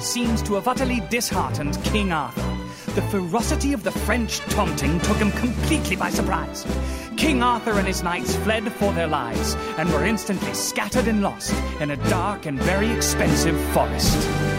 seems to have utterly disheartened King Arthur. The ferocity of the French taunting took him completely by surprise. King Arthur and his knights fled for their lives and were instantly scattered and lost in a dark and very expensive forest.